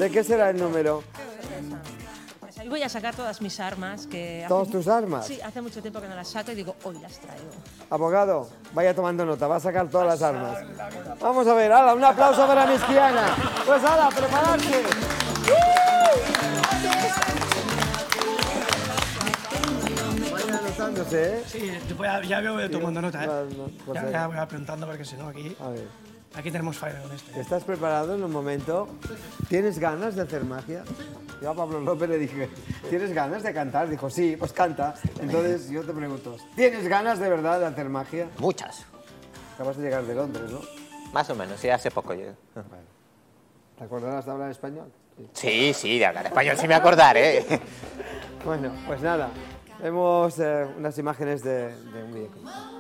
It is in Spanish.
¿De qué será el número? Pues ahí voy a sacar todas mis armas. ¿Todas tus armas? Sí, hace mucho tiempo que no las saco y digo, hoy las traigo. Abogado, vaya tomando nota, va a sacar todas las armas. Vamos a ver, hala, un aplauso para Misquiana. Pues hala, prepararse. Vayan anotándose, ¿eh? Sí, ya voy tomando nota, ¿eh? Pues Ya voy apuntando porque si no aquí... A ver, Aquí tenemos fire con este. ¿estás preparado en un momento? ¿Tienes ganas de hacer magia? Yo a Pablo López le dije, ¿tienes ganas de cantar? Dijo, sí, pues canta. Entonces yo te pregunto, ¿tienes ganas de verdad de hacer magia? Muchas. Acabas de llegar de Londres, ¿no? Más o menos, sí, hace poco llegué. Bueno. ¿Te acordarás de hablar español? Sí, sí, de hablar español sí me acordaré. Bueno, pues nada, vemos unas imágenes de un videoclip.